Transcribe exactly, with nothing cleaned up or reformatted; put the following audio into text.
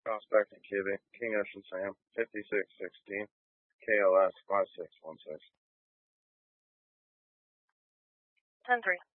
Prospecting Cubic, King Ocean Sam, fifty-six sixteen, K L S five six one six. ten three.